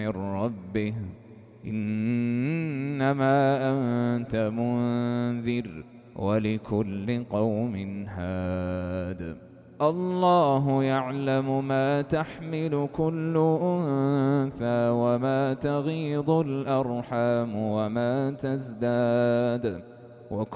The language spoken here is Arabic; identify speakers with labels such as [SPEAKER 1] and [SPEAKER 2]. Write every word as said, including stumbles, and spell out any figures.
[SPEAKER 1] من ربه إنما أنت منذر ولكل قوم هاد. الله يعلم ما تحمل كل أنثى وما تغيض الأرحام وما تزداد، وكل